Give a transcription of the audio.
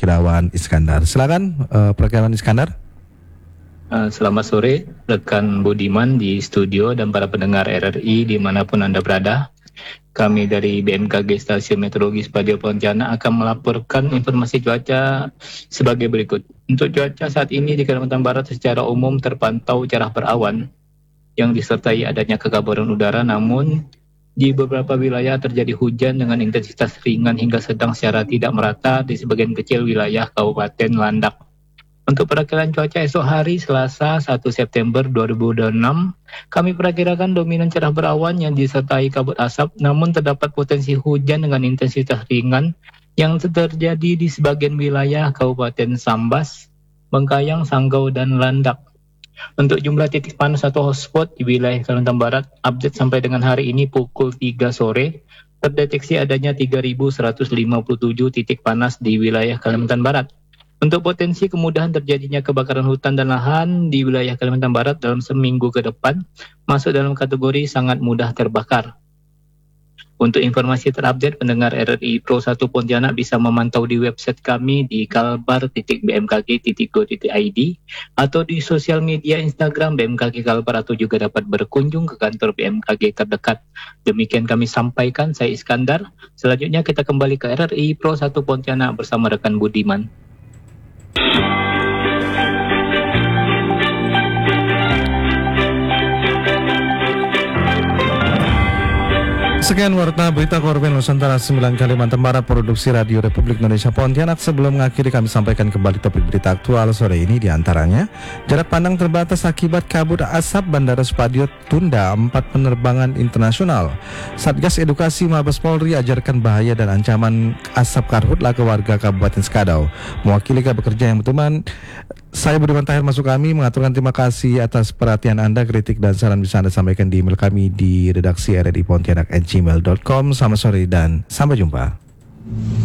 Kedawan Iskandar. Silakan Perkirawan Iskandar. Selamat sore rekan Budiman di studio dan para pendengar RRI dimanapun Anda berada. Kami dari BMKG Stasiun Meteorologi Spadio Pontianak akan melaporkan informasi cuaca sebagai berikut. Untuk cuaca saat ini di Kalimantan Barat secara umum terpantau cerah berawan yang disertai adanya kegaburan udara, namun di beberapa wilayah terjadi hujan dengan intensitas ringan hingga sedang secara tidak merata di sebagian kecil wilayah Kabupaten Landak. Untuk perakiraan cuaca esok hari Selasa 1 September 2026, kami perakirakan dominan cerah berawan yang disertai kabut asap, namun terdapat potensi hujan dengan intensitas ringan yang terjadi di sebagian wilayah Kabupaten Sambas, Bengkayang, Sanggau, dan Landak. Untuk jumlah titik panas atau hotspot di wilayah Kalimantan Barat, update sampai dengan hari ini pukul 3 sore, terdeteksi adanya 3.157 titik panas di wilayah Kalimantan Barat. Untuk potensi kemudahan terjadinya kebakaran hutan dan lahan di wilayah Kalimantan Barat dalam seminggu ke depan masuk dalam kategori sangat mudah terbakar. Untuk informasi terupdate, pendengar RRI Pro 1 Pontianak bisa memantau di website kami di kalbar.bmkg.go.id atau di sosial media Instagram BMKG Kalbar, atau juga dapat berkunjung ke kantor BMKG terdekat. Demikian kami sampaikan, saya Iskandar. Selanjutnya kita kembali ke RRI Pro 1 Pontianak bersama rekan Budiman. Sekian warta berita Korban Nusantara 9 Kalimantan Barat, produksi Radio Republik Indonesia Pontianak. Sebelum mengakhiri, kami sampaikan kembali topik berita aktual sore ini, diantaranya jarak pandang terbatas akibat kabut asap, Bandara Spadio tunda 4 penerbangan internasional. Satgas Edukasi Mabes Polri ajarkan bahaya dan ancaman asap karhutlah ke warga Kabupaten Skadau. Mewakili bekerja yang berteman, saya Budiman Tahir masuk kami mengaturkan terima kasih atas perhatian Anda. Kritik dan saran bisa Anda sampaikan di email kami di redaksi RRI Pontianak @gmail.com. Selamat sore dan sampai jumpa.